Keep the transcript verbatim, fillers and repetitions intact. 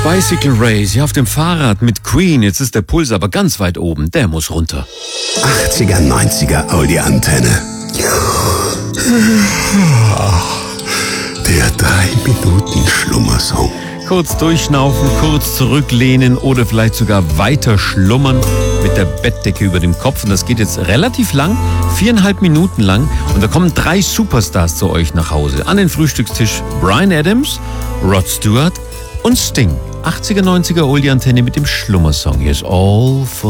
Bicycle Race, ja, auf dem Fahrrad mit Queen. Jetzt ist der Puls aber ganz weit oben. Der muss runter. achtziger, neunziger Audi-Antenne. Der drei Minuten Schlummersong. Kurz durchschnaufen, kurz zurücklehnen oder vielleicht sogar weiter schlummern mit der Bettdecke über dem Kopf. Und das geht jetzt relativ lang, viereinhalb Minuten lang. Und da kommen drei Superstars zu euch nach Hause. An den Frühstückstisch Bryan Adams, Rod Stewart und Sting. achtziger, neunziger Oldie-Antenne mit dem Schlummersong. Here's all for